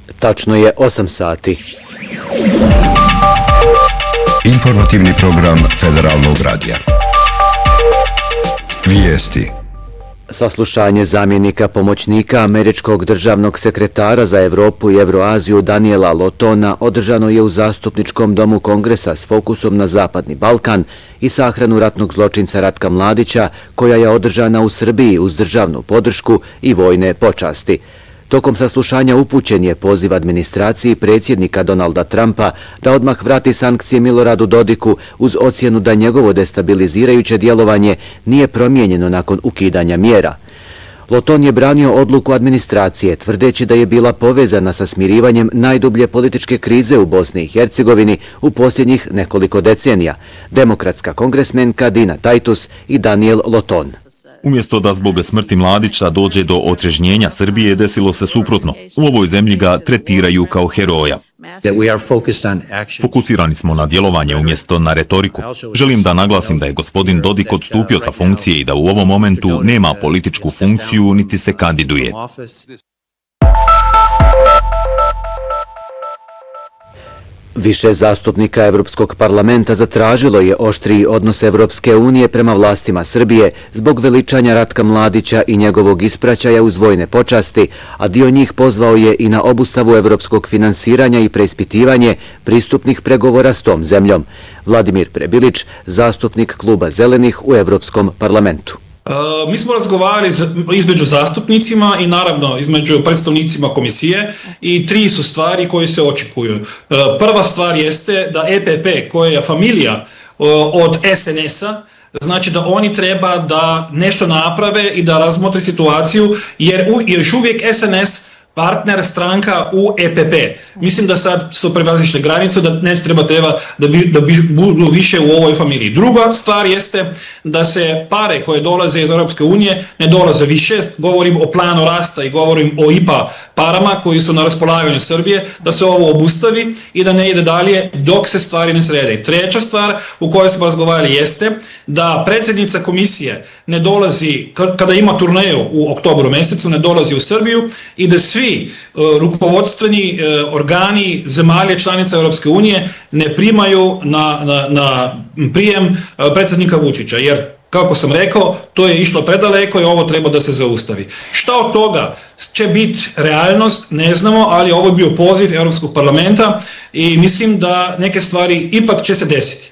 Tačno je 8 sati. Informativni program Federalnog radija. Vijesti. Saslušanje zamjenika pomoćnika američkog državnog sekretara za Evropu i Evroaziju Daniela Lotona održano je u Zastupničkom domu Kongresa s fokusom na Zapadni Balkan i sahranu ratnog zločinca Ratka Mladića, koja je održana u Srbiji uz državnu podršku i vojne počasti. Tokom saslušanja upućen je poziv administraciji predsjednika Donalda Trumpa da odmah vrati sankcije Miloradu Dodiku uz ocjenu da njegovo destabilizirajuće djelovanje nije promijenjeno nakon ukidanja mjera. Loton je branio odluku administracije, tvrdeći da je bila povezana sa smirivanjem najdublje političke krize u Bosni i Hercegovini u posljednjih nekoliko decenija. Demokratska kongresmenka Dina Tajtus i Daniel Loton. Umjesto da zbog smrti Mladića dođe do otrežnjenja Srbije, desilo se suprotno. U ovoj zemlji ga tretiraju kao heroja. Fokusirani smo na djelovanje umjesto na retoriku. Želim da naglasim da je gospodin Dodik odstupio sa funkcije i da u ovom momentu nema političku funkciju niti se kandiduje. Više zastupnika Evropskog parlamenta zatražilo je oštriji odnos Evropske unije prema vlastima Srbije zbog veličanja Ratka Mladića i njegovog ispraćaja uz vojne počasti, a dio njih pozvao je i na obustavu evropskog finansiranja i preispitivanje pristupnih pregovora s tom zemljom. Vladimir Prebilić, zastupnik Kluba Zelenih u Evropskom parlamentu. Mi smo razgovarali između zastupnicima i naravno između predstavnicima komisije i 3 su stvari koje se očekuju. Prva stvar jeste da EPP, koja je familija od SNS-a, znači da oni treba da nešto naprave i da razmotre situaciju, jer još uvijek SNS partner stranka u EPP. Mislim da sad su prevazišle granicu, da ne treba da budu više u ovoj familiji. Druga stvar jeste da se pare koje dolaze iz Europske unije ne dolaze više. Govorim o planu rasta i govorim o IPA parama koji su na raspolaganju Srbije, da se ovo obustavi i da ne ide dalje dok se stvari ne srede. Treća stvar u kojoj smo razgovarali jeste da predsjednica komisije ne dolazi, kada ima turneju u oktobru mjesecu, ne dolazi u Srbiju i da svi rukovodstveni organi zemalje članica Europske unije ne primaju na prijem predsjednika Vučića, jer kako sam rekao, to je išlo predaleko i ovo treba da se zaustavi. Šta od toga će biti realnost, ne znamo, ali ovo je bio poziv Europskog parlamenta i mislim da neke stvari ipak će se desiti.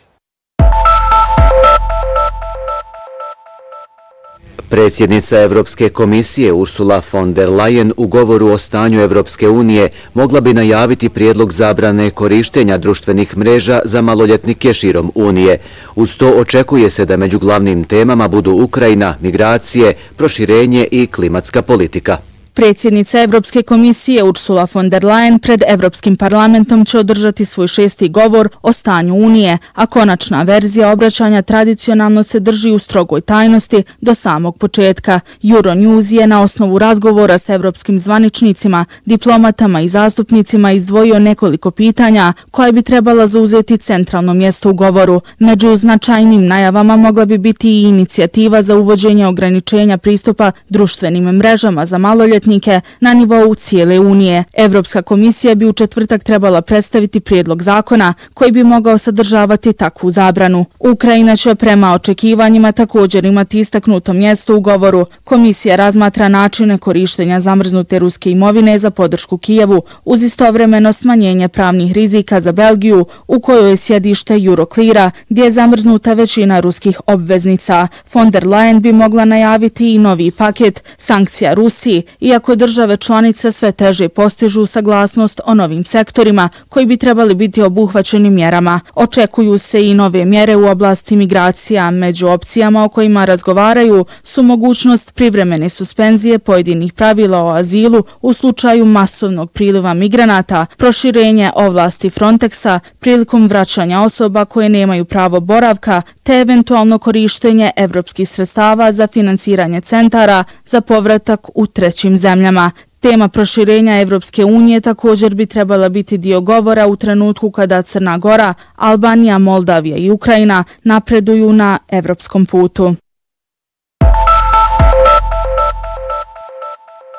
Predsjednica Evropske komisije Ursula von der Leyen u govoru o stanju Evropske unije mogla bi najaviti prijedlog zabrane korištenja društvenih mreža za maloljetnike širom Unije. Uz to očekuje se da među glavnim temama budu Ukrajina, migracije, proširenje i klimatska politika. Predsjednica Evropske komisije Ursula von der Leyen pred Evropskim parlamentom će održati svoj 6. govor o stanju Unije, a konačna verzija obraćanja tradicionalno se drži u strogoj tajnosti do samog početka. Euronews je na osnovu razgovora s evropskim zvaničnicima, diplomatama i zastupnicima izdvojio nekoliko pitanja koje bi trebala zauzeti centralno mjesto u govoru. Među značajnim najavama mogla bi biti i inicijativa za uvođenje ograničenja pristupa društvenim mrežama za maloljetnike na nivou cijele Unije. Evropska komisija bi u četvrtak trebala predstaviti prijedlog zakona koji bi mogao sadržavati takvu zabranu. Ukrajina će prema očekivanjima također imati istaknuto mjesto u govoru. Komisija razmatra načine korištenja zamrznute ruske imovine za podršku Kijevu uz istovremeno smanjenje pravnih rizika za Belgiju u kojoj je sjedište Eurocleara gdje je zamrznuta većina ruskih obveznica. Von der Leyen bi mogla najaviti i novi paket sankcija Rusiji, iako države članice sve teže postižu saglasnost o novim sektorima koji bi trebali biti obuhvaćeni mjerama. Očekuju se i nove mjere u oblasti migracija. Među opcijama o kojima razgovaraju su mogućnost privremene suspenzije pojedinih pravila o azilu u slučaju masovnog priliva migranata, proširenje ovlasti Frontexa prilikom vraćanja osoba koje nemaju pravo boravka, te eventualno korištenje evropskih sredstava za finansiranje centara za povratak u trećim zemljama. Tema proširenja Evropske unije također bi trebala biti dio govora u trenutku kada Crna Gora, Albanija, Moldavija i Ukrajina napreduju na evropskom putu.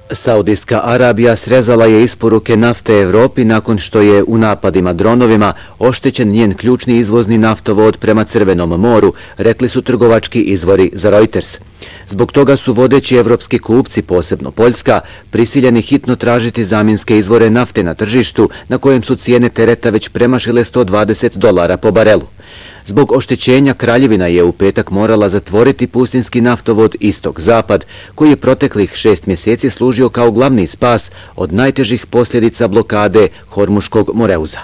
Saudijska Arabija srezala je isporuke nafte Evropi nakon što je u napadima dronovima oštećen njen ključni izvozni naftovod prema Crvenom moru, rekli su trgovački izvori za Reuters. Zbog toga su vodeći evropski kupci, posebno Poljska, prisiljeni hitno tražiti zamjenske izvore nafte na tržištu na kojem su cijene tereta već premašile $120 po barelu. Zbog oštećenja Kraljevina je u petak morala zatvoriti pustinski naftovod Istok-Zapad, koji je proteklih 6 mjeseci služio kao glavni spas od najtežih posljedica blokade Hormuškog moreuza.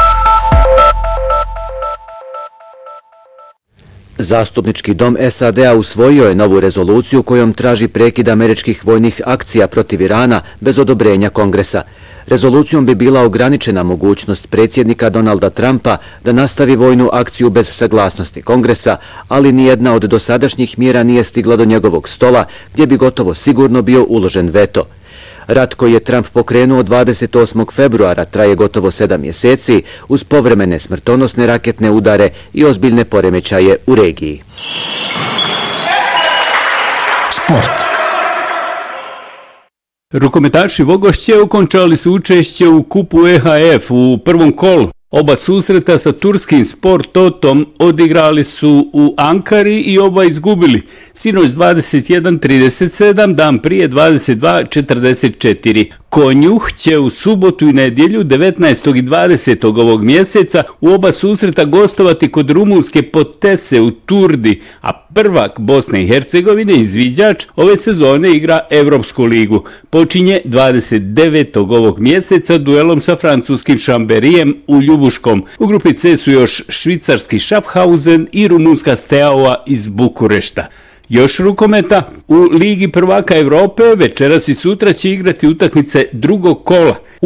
Zastupnički dom SAD-a usvojio je novu rezoluciju kojom traži prekid američkih vojnih akcija protiv Irana bez odobrenja Kongresa. Rezolucijom bi bila ograničena mogućnost predsjednika Donalda Trumpa da nastavi vojnu akciju bez saglasnosti Kongresa, ali nijedna od dosadašnjih mjera nije stigla do njegovog stola, gdje bi gotovo sigurno bio uložen veto. Rat koji je Trump pokrenuo 28. februara traje gotovo 7 mjeseci uz povremene smrtonosne raketne udare i ozbiljne poremećaje u regiji. Sport. Rukometaši Vogošće okončali su učešće u kupu EHF u prvom kolu. Oba susreta sa turskim Sport Totom odigrali su u Ankari i oba izgubili. Sinoć 21:37, dan prije 22:44. Konjuh će u subotu i nedjelju 19. i 20. ovog mjeseca u oba susreta gostovati kod rumunske Potese u Turdi, a prvak Bosne i Hercegovine, izviđač, ove sezone igra Evropsku ligu. Počinje 29. ovog mjeseca duelom sa francuskim Chamberijem u Ljubuškom. U grupi C su još švicarski Schaffhausen i rumunska Steaua iz Bukurešta. Još rukometa, u Ligi prvaka Evrope večeras i sutra će igrati utakmice drugog kola.